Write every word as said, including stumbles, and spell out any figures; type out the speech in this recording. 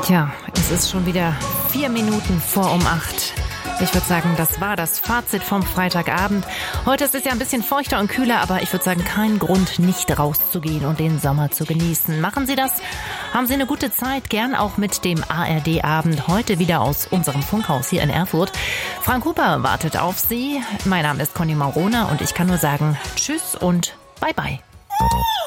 Tja, es ist schon wieder vier Minuten vor um acht. Ich würde sagen, das war das Fazit vom Freitagabend. Heute ist es ja ein bisschen feuchter und kühler, aber ich würde sagen, kein Grund, nicht rauszugehen und den Sommer zu genießen. Machen Sie das. Haben Sie eine gute Zeit, gern auch mit dem A R D-Abend. Heute wieder aus unserem Funkhaus hier in Erfurt. Frank Huber wartet auf Sie. Mein Name ist Conny Maurona und ich kann nur sagen, tschüss und bye bye.